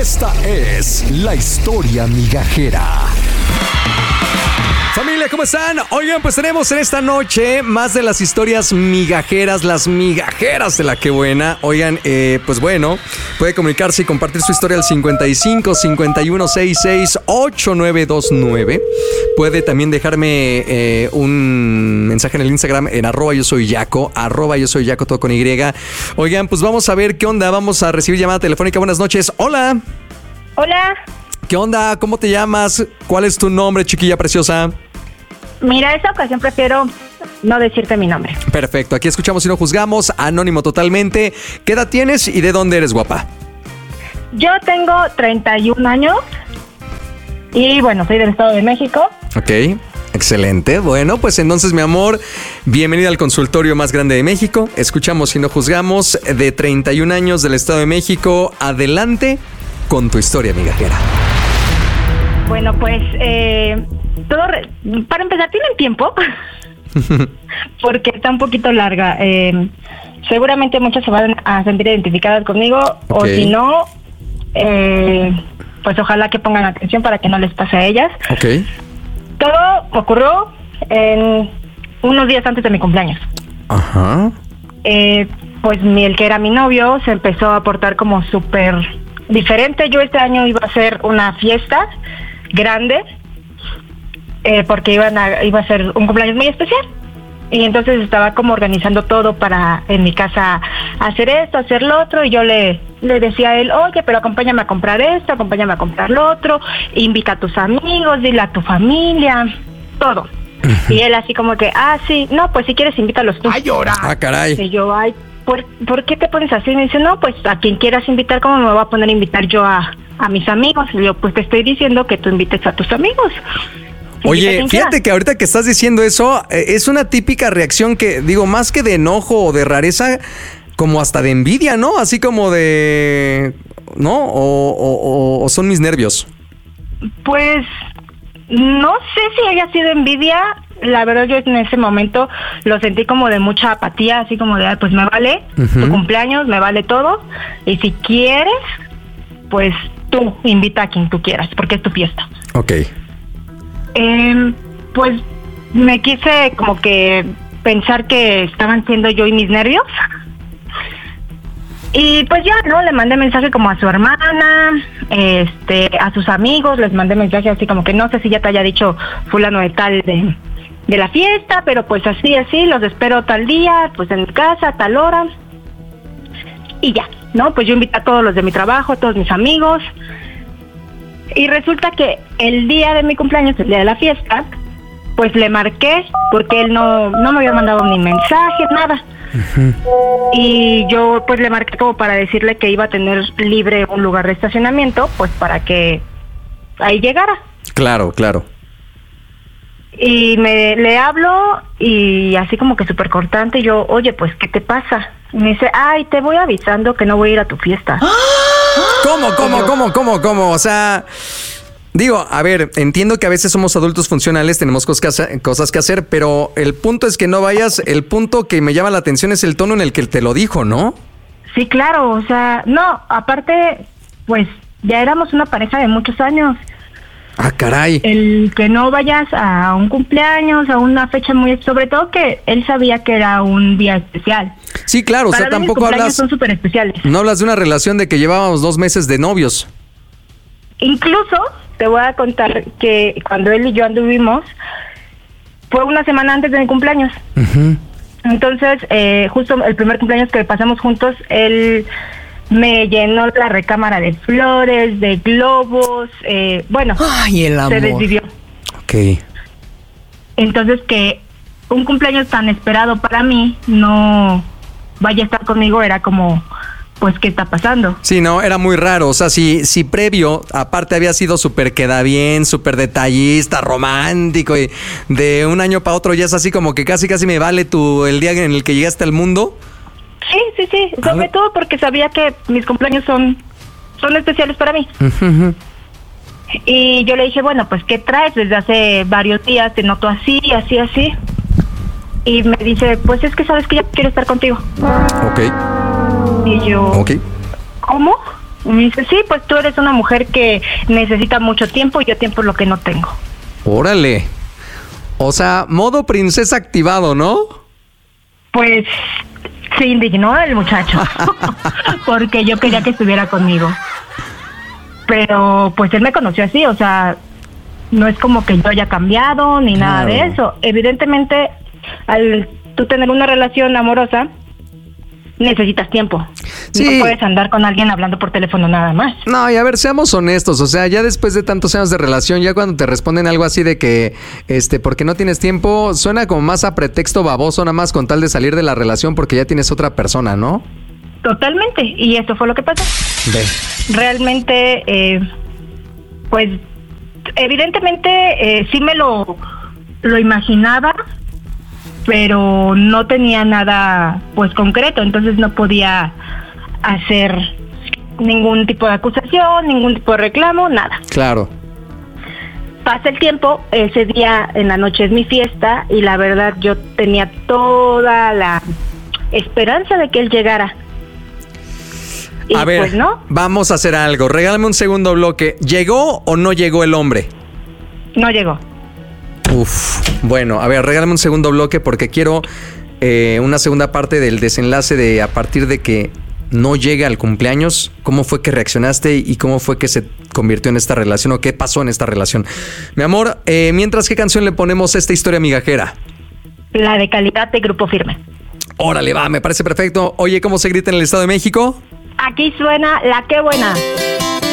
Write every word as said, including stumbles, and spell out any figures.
Esta es la historia migajera. Familia, ¿cómo están? Oigan, pues tenemos en esta noche más de las historias migajeras, las migajeras de la que buena. Oigan, eh, pues bueno, puede comunicarse y compartir su historia al cincuenta y cinco, cincuenta y uno, sesenta y seis, ochenta y nueve veintinueve. Puede también dejarme eh, un mensaje en el Instagram en arroba yo soy Yaco, arroba yo soy Yaco, todo con Y. Oigan, pues vamos a ver qué onda, vamos a recibir llamada telefónica. Buenas noches, hola. Hola. ¿Qué onda? ¿Cómo te llamas? ¿Cuál es tu nombre, chiquilla preciosa? Mira, esta ocasión prefiero no decirte mi nombre. Perfecto, aquí escuchamos y no juzgamos, anónimo totalmente. ¿Qué edad tienes y de dónde eres, guapa? Yo tengo treinta y un años y bueno, soy del Estado de México. Ok, excelente. Bueno, pues entonces, mi amor, bienvenida al consultorio más grande de México. Escuchamos y no juzgamos, de treinta y un años del Estado de México. Adelante con tu historia migajera. Bueno, pues, eh, todo re- para empezar, ¿tienen tiempo? Porque está un poquito larga. Eh, seguramente muchas se van a sentir identificadas conmigo, okay. O si no, eh, pues ojalá que pongan atención para que no les pase a ellas. Okay. Todo ocurrió en unos días antes de mi cumpleaños. Ajá. Eh, pues mi, el que era mi novio se empezó a portar como súper diferente. Yo este año iba a hacer una fiesta grande, eh, porque iban a, iba a ser un cumpleaños muy especial. Y entonces estaba como organizando todo para en mi casa hacer esto, hacer lo otro. Y yo le, le decía a él, oye, pero acompáñame a comprar esto, acompáñame a comprar lo otro, invita a tus amigos, dile a tu familia, todo. Y él así como que, ah, sí, no, pues si quieres invítalos tú. ¡Ay, llora! ¡Ah, caray! Y yo, ay, ¿por, ¿por qué te pones así? Y me dice, no, pues a quien quieras invitar, ¿cómo me voy a poner a invitar yo a, a mis amigos? Y yo, pues te estoy diciendo que tú invites a tus amigos. Oye, fíjate que ahorita que estás diciendo eso, eh, es una típica reacción que, digo, más que de enojo o de rareza, como hasta de envidia, ¿no? Así como de... ¿no? O, o, o son mis nervios. Pues... no sé si haya sido envidia. La verdad, yo en ese momento lo sentí como de mucha apatía, así como de, pues me vale uh-huh. tu cumpleaños, me vale todo. Y si quieres, pues tú invita a quien tú quieras, porque es tu fiesta. Ok. Eh, pues me quise como que pensar que estaban siendo yo y mis nervios. Y pues ya, ¿no? Le mandé mensaje como a su hermana, este, a sus amigos, les mandé mensaje así como que no sé si ya te haya dicho fulano de tal de, de la fiesta, pero pues así, así, los espero tal día, pues en mi casa, a tal hora. Y ya, ¿no? Pues yo invité a todos los de mi trabajo, a todos mis amigos. Y resulta que el día de mi cumpleaños, el día de la fiesta, pues le marqué porque él no, no me había mandado ni mensaje, nada. Uh-huh. Y yo pues le marqué como para decirle que iba a tener libre un lugar de estacionamiento, pues para que ahí llegara. Claro, claro. Y me le hablo y así como que súper cortante, y yo, oye, pues, ¿qué te pasa? Y me dice, ay, te voy avisando que no voy a ir a tu fiesta. ¿Cómo, cómo, cómo, cómo, cómo? O sea... Digo, a ver, entiendo que a veces somos adultos funcionales, tenemos cosas que hacer, cosas que hacer, pero el punto es que no vayas, el punto que me llama la atención es el tono en el que te lo dijo, ¿no? Sí, claro, o sea, no, aparte, pues ya éramos una pareja de muchos años. Ah, caray. El que no vayas a un cumpleaños, a una fecha muy... Sobre todo que él sabía que era un día especial. Sí, claro, Para o sea, mí tampoco mis cumpleaños hablas... son súper especiales. No hablas de una relación de que llevábamos dos meses de novios. Incluso... te voy a contar que cuando él y yo anduvimos fue una semana antes de mi cumpleaños. Uh-huh. Entonces, eh, justo el primer cumpleaños que pasamos juntos, él me llenó la recámara de flores, de globos, eh, bueno, Ay, el amor. Se desvivió. Ok. Entonces, que un cumpleaños tan esperado para mí no vaya a estar conmigo era como... pues, ¿qué está pasando? Sí, no, era muy raro. O sea, si, si previo, aparte había sido súper queda bien, súper detallista, romántico, y de un año para otro ya es así como que casi, casi me vale tu, el día en el que llegaste al mundo. Sí, sí, sí. Sobre todo porque sabía que mis cumpleaños son, son especiales para mí. Uh-huh. Y yo le dije, bueno, pues, ¿qué traes? Desde hace varios días te noto así, así, así. Y me dice, pues es que sabes que ya quiero estar contigo. Ok. Y yo, okay. ¿cómo? Y me dice, sí, pues tú eres una mujer que necesita mucho tiempo y yo tiempo es lo que no tengo. Órale. O sea, modo princesa activado, ¿no? Pues se indignó el muchacho porque yo quería que estuviera conmigo. Pero pues él me conoció así, o sea, no es como que yo haya cambiado ni nada Claro. de eso. Evidentemente, al tú tener una relación amorosa, necesitas tiempo. Sí. No puedes andar con alguien hablando por teléfono nada más. No, y a ver, seamos honestos, o sea, ya después de tantos años de relación, ya cuando te responden algo así de que, este, porque no tienes tiempo, suena como más a pretexto baboso, nada más con tal de salir de la relación porque ya tienes otra persona, ¿no? Totalmente, y eso fue lo que pasó. Ve. Realmente, eh, pues, evidentemente eh, sí me lo, lo imaginaba, pero no tenía nada, pues, concreto, entonces no podía hacer ningún tipo de acusación, ningún tipo de reclamo, nada. Claro. Pasa el tiempo, ese día en la noche es mi fiesta y la verdad yo tenía toda la esperanza de que él llegara. Y A ver, pues no, vamos a hacer algo. Regálame un segundo bloque. ¿Llegó o no llegó el hombre? no llegó. Uf. Bueno, a ver, regálame un segundo bloque porque quiero eh, una segunda parte del desenlace de a partir de que no llega al cumpleaños. ¿Cómo fue que reaccionaste y cómo fue que se convirtió en esta relación o qué pasó en esta relación? Mi amor, eh, mientras, ¿qué canción le ponemos a esta historia migajera? La de calidad de Grupo Firme. Órale, va, me parece perfecto. Oye, ¿cómo se grita en el Estado de México? Aquí suena La Qué Buena.